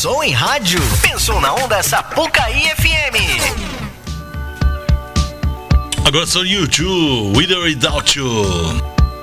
Pensou em rádio? Pensou na Onda Sapucaí FM. Agora são YouTube, With or Without You.